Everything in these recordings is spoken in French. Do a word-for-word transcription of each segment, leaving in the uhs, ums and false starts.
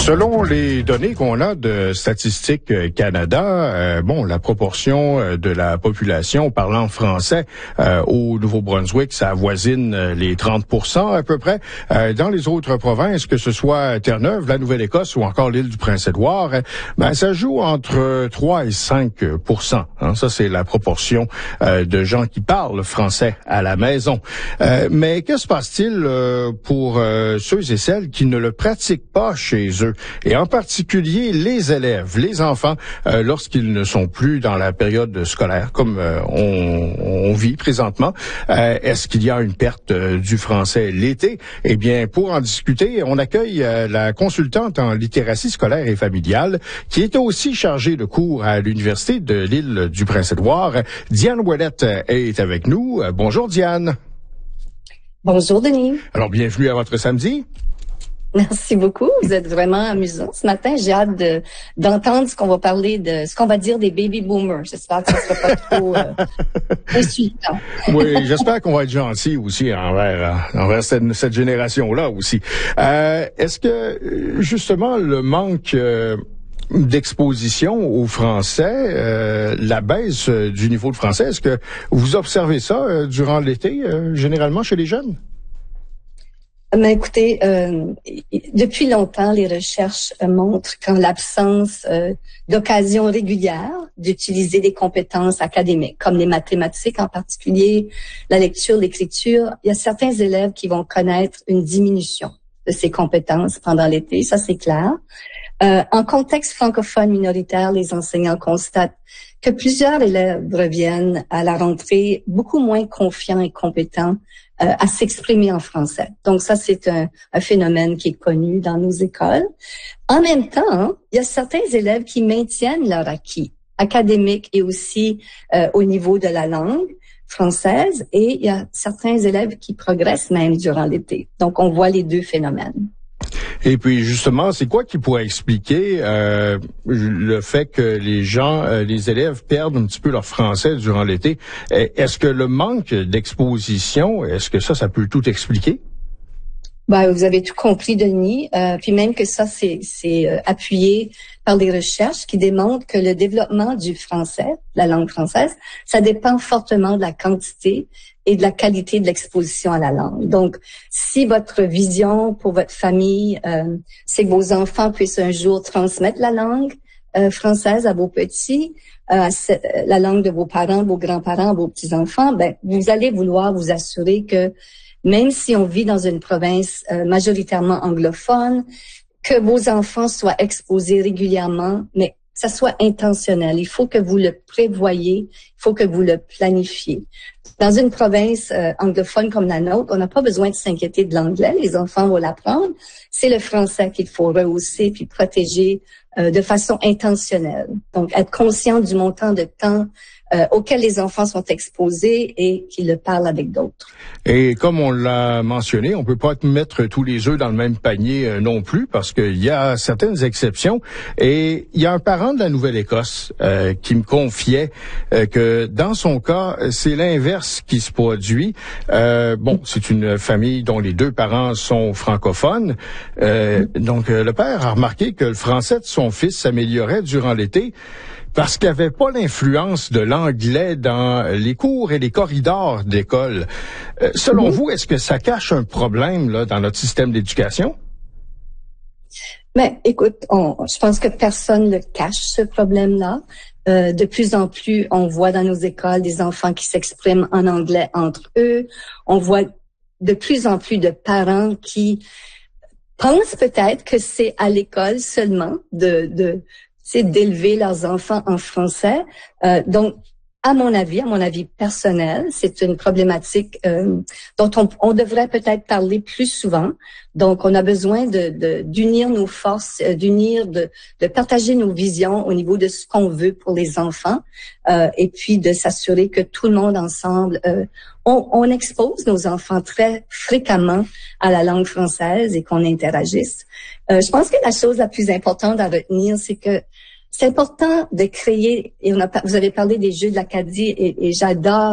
Selon les données qu'on a de Statistique Canada, euh, bon, la proportion euh, de la population parlant français euh, au Nouveau-Brunswick, ça avoisine euh, les trente pour cent à peu près. Euh, dans les autres provinces, que ce soit Terre-Neuve, la Nouvelle-Écosse ou encore l'île du Prince-Édouard, euh, ben ça joue entre trois et cinq pour cent. Hein. Ça, c'est la proportion euh, de gens qui parlent français à la maison. Euh, mais que se passe-t-il euh, pour euh, ceux et celles qui ne le pratiquent pas chez eux? Et en particulier les élèves, les enfants, euh, lorsqu'ils ne sont plus dans la période scolaire, comme euh, on, on vit présentement. Euh, est-ce qu'il y a une perte euh, du français l'été? Eh bien, pour en discuter, on accueille euh, la consultante en littératie scolaire et familiale, qui est aussi chargée de cours à l'Université de l'île du Prince-Édouard. Diane Ouellette est avec nous. Euh, bonjour Diane. Bonjour Denis. Alors, bienvenue à votre samedi. Merci beaucoup. Vous êtes vraiment amusant ce matin. J'ai hâte de, d'entendre ce qu'on va parler de, ce qu'on va dire des baby boomers. J'espère que ça sera pas trop euh, insultant. Oui, j'espère qu'on va être gentil aussi envers, envers cette, cette génération-là aussi. Euh, est-ce que, justement, le manque euh, d'exposition au français, euh, la baisse euh, du niveau de français, est-ce que vous observez ça euh, durant l'été, euh, généralement chez les jeunes? Mais écoutez, euh, depuis longtemps, les recherches montrent qu'en l'absence euh, d'occasions régulières d'utiliser des compétences académiques, comme les mathématiques en particulier, la lecture, l'écriture, il y a certains élèves qui vont connaître une diminution de ces compétences pendant l'été, ça c'est clair. Euh, en contexte francophone minoritaire, les enseignants constatent que plusieurs élèves reviennent à la rentrée beaucoup moins confiants et compétents euh, à s'exprimer en français. Donc ça, c'est un, un phénomène qui est connu dans nos écoles. En même temps, hein, il y a certains élèves qui maintiennent leur acquis académique et aussi euh, au niveau de la langue française, et il y a certains élèves qui progressent même durant l'été. Donc on voit les deux phénomènes. Et puis justement, c'est quoi qui pourrait expliquer euh, le fait que les gens, euh, les élèves perdent un petit peu leur français durant l'été? Est-ce que le manque d'exposition, est-ce que ça, ça peut tout expliquer? Ben, vous avez tout compris, Denis. Euh, puis même que ça, c'est, c'est euh, appuyé par des recherches qui démontrent que le développement du français, la langue française, ça dépend fortement de la quantité et de la qualité de l'exposition à la langue. Donc, si votre vision pour votre famille, euh, c'est que vos enfants puissent un jour transmettre la langue euh, française à vos petits, euh, la langue de vos parents, vos grands-parents, vos petits-enfants, ben, vous allez vouloir vous assurer que même si on vit dans une province euh, majoritairement anglophone, que vos enfants soient exposés régulièrement, mais que ça soit intentionnel. Il faut que vous le prévoyez, il faut que vous le planifiez. Dans une province euh, anglophone comme la nôtre, on n'a pas besoin de s'inquiéter de l'anglais, les enfants vont l'apprendre. C'est le français qu'il faut rehausser puis protéger euh, de façon intentionnelle. Donc, être conscient du montant de temps Euh, auxquels les enfants sont exposés et qui le parlent avec d'autres. Et comme on l'a mentionné, on peut pas mettre tous les œufs dans le même panier euh, non plus, parce qu'il y a certaines exceptions. Et il y a un parent de la Nouvelle-Écosse euh, qui me confiait euh, que dans son cas, c'est l'inverse qui se produit. Euh, bon, c'est une famille dont les deux parents sont francophones. Euh, donc, euh, le père a remarqué que le français de son fils s'améliorait durant l'été, parce qu'il n'y avait pas l'influence de l'anglais dans les cours et les corridors d'école. Euh, selon mmh. vous, est-ce que ça cache un problème là dans notre système d'éducation? Mais écoute, on, je pense que personne ne cache ce problème-là. Euh, de plus en plus, on voit dans nos écoles des enfants qui s'expriment en anglais entre eux. On voit de plus en plus de parents qui pensent peut-être que c'est à l'école seulement de... de c'est d'élever leurs enfants en français. Euh, donc, à mon avis, à mon avis personnel, c'est une problématique euh, dont on, on devrait peut-être parler plus souvent. Donc, on a besoin de, de d'unir nos forces, euh, d'unir, de, de partager nos visions au niveau de ce qu'on veut pour les enfants, euh, et puis de s'assurer que tout le monde ensemble, euh, on, on expose nos enfants très fréquemment à la langue française et qu'on interagisse. Euh, je pense que la chose la plus importante à retenir, c'est que c'est important de créer, et on a, vous avez parlé des Jeux de l'Acadie, et, et j'adore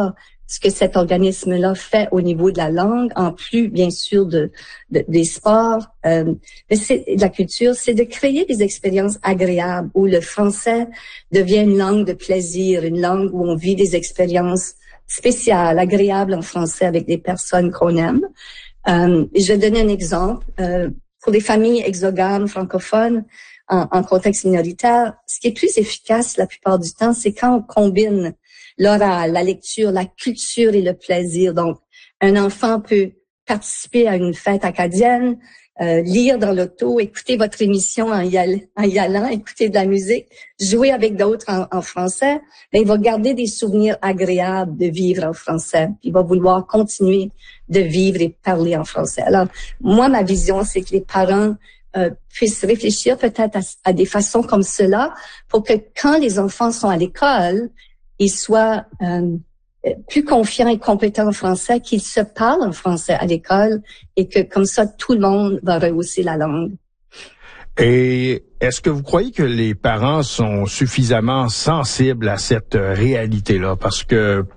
ce que cet organisme-là fait au niveau de la langue, en plus, bien sûr, de, de des sports, euh, de la culture, c'est de créer des expériences agréables où le français devient une langue de plaisir, une langue où on vit des expériences spéciales, agréables en français avec des personnes qu'on aime. Euh, et je vais donner un exemple. Euh, pour les familles exogames francophones, en, en contexte minoritaire, ce qui est plus efficace la plupart du temps, c'est quand on combine l'oral, la lecture, la culture et le plaisir. Donc, un enfant peut participer à une fête acadienne, euh, lire dans l'auto, écouter votre émission en y, all- en y allant, écouter de la musique, jouer avec d'autres en, en français. Mais il va garder des souvenirs agréables de vivre en français. Il va vouloir continuer de vivre et parler en français. Alors, moi, ma vision, c'est que les parents euh, puissent réfléchir peut-être à, à des façons comme cela pour que quand les enfants sont à l'école, ils soient euh, plus confiants et compétents en français, qu'ils se parlent en français à l'école et que comme ça, tout le monde va rehausser la langue. Et est-ce que vous croyez que les parents sont suffisamment sensibles à cette réalité-là? Parce que